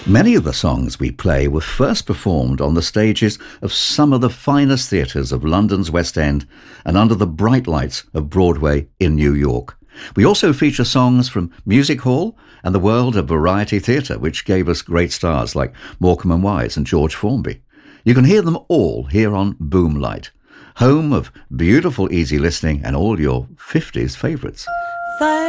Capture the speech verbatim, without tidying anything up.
Many of the songs we play were first performed on the stages of some of the finest theatres of London's West End and under the bright lights of Broadway in New York. We also feature songs from music hall and the world of variety theatre, which gave us great stars like Morecambe and Wise and George Formby. You can hear them all here on Boomlight, home of beautiful easy listening and all your fifties favourites.